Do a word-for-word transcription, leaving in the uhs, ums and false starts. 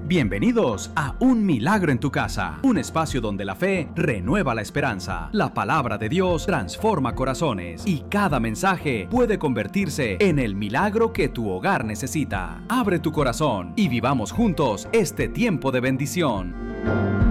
Bienvenidos a Un Milagro en tu Casa, un espacio donde la fe renueva la esperanza, la palabra de Dios transforma corazones y cada mensaje puede convertirse en el milagro que tu hogar necesita. Abre tu corazón y vivamos juntos este tiempo de bendición.